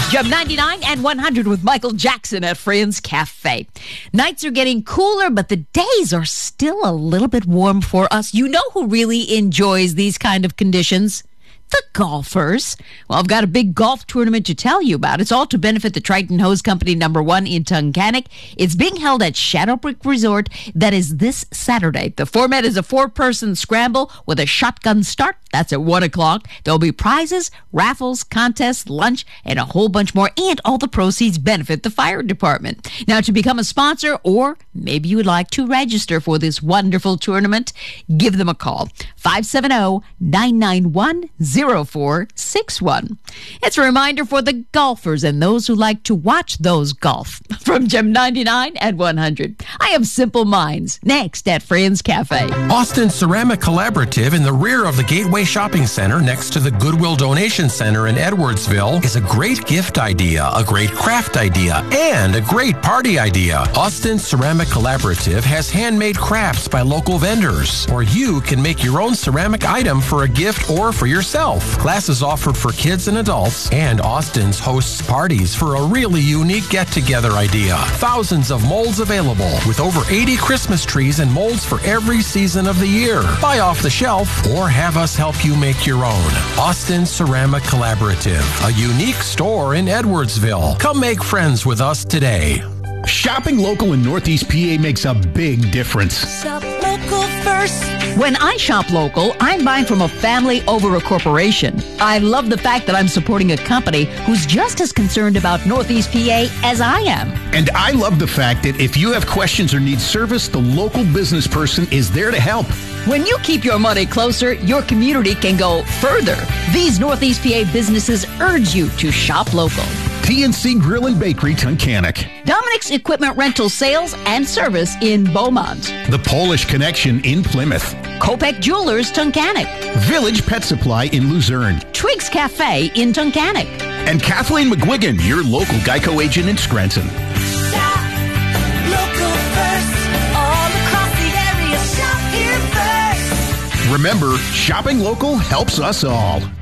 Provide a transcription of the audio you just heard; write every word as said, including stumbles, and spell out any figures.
Jump ninety-nine and one hundred with Michael Jackson at Friends Cafe. Nights are getting cooler, but the days are still a little bit warm for us. You know who really enjoys these kind of conditions? The golfers. Well, I've got a big golf tournament to tell you about. It's all to benefit the Triton Hose Company number one in Tunkhannock. It's being held at Shadowbrook Resort. That is this Saturday. The format is a four-person scramble with a shotgun start. That's at one o'clock. There'll be prizes, raffles, contests, lunch, and a whole bunch more. And all the proceeds benefit the fire department. Now, to become a sponsor, or maybe you would like to register for this wonderful tournament, give them a call. five seven zero, nine nine one, zero four six one. It's a reminder for the golfers and those who like to watch those golf. From Gem ninety-nine and one hundred, I have Simple Minds next at Friends Cafe. Austin Ceramic Collaborative in the rear of the Gateway Shopping Center next to the Goodwill Donation Center in Edwardsville is a great gift idea, a great craft idea, and a great party idea. Austin Ceramic Collaborative has handmade crafts by local vendors, or you can make your own ceramic item for a gift or for yourself. Classes offered for kids and adults, and Austin's hosts parties for a really unique get-together idea. Thousands of molds available, with over eighty Christmas trees and molds for every season of the year. Buy off the shelf or have us help you make your own. Austin Ceramic Collaborative, a unique store in Edwardsville. Come make friends with us today. Shopping local in Northeast P A makes a big difference. Shop local first. When I shop local, I'm buying from a family over a corporation. I love the fact that I'm supporting a company who's just as concerned about Northeast P A as I am. And I love the fact that if you have questions or need service, the local business person is there to help. When you keep your money closer, your community can go further. These Northeast P A businesses urge you to shop local. T N C Grill and Bakery, Tunkhannock. Dominic's Equipment Rental Sales and Service in Beaumont. The Polish Connection in Plymouth. Kopek Jewelers, Tunkhannock. Village Pet Supply in Luzerne. Twiggs Cafe in Tunkhannock. And Kathleen McGuigan, your local Geico agent in Scranton. Shop local first. All across the area, shop here first. Remember, shopping local helps us all.